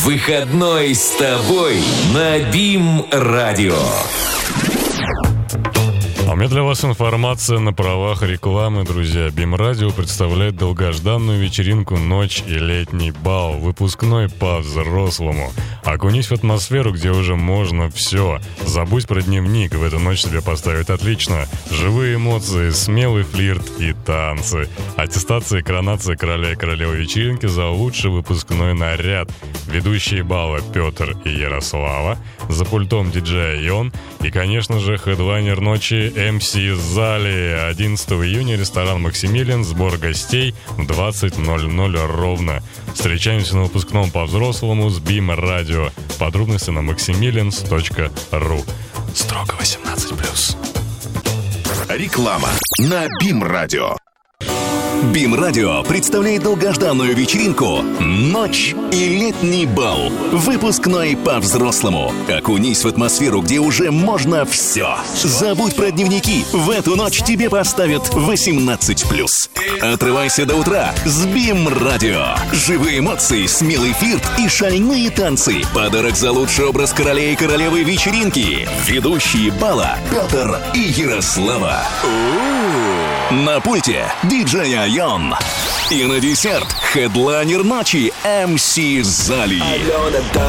Выходной с тобой на БИМ-радио. А у меня для вас информация на правах рекламы, друзья. БИМ-радио представляет долгожданную вечеринку «Ночь и летний бал». Выпускной по-взрослому. Окунись в атмосферу, где уже можно все. Забудь про дневник, в эту ночь тебе поставят отлично. Живые эмоции, смелый флирт и танцы. Аттестация и коронация короля и королевы вечеринки за лучший выпускной наряд. Ведущие бала Петр и Ярослава. За пультом диджей Йон. И, конечно же, хедлайнер ночи МС Зали. 11 июня ресторан «Максимилиан». Сбор гостей в 20:00 ровно. Встречаемся на выпускном по-взрослому с БИМ-радио. Подробности на maximilians.ru. Строго 18+. Реклама на БИМ-радио. БИМ-радио представляет долгожданную вечеринку «Ночь и летний бал». Выпускной по-взрослому. Окунись в атмосферу, где уже можно все. Забудь про дневники. В эту ночь тебе поставят 18+. Отрывайся до утра с БИМ-радио. Живые эмоции, смелый флирт и шальные танцы. Подарок за лучший образ короля и королевы вечеринки. Ведущие бала Петр и Ярослава. На пульте диджей Йон. И на десерт хедлайнер ночи МС Зали.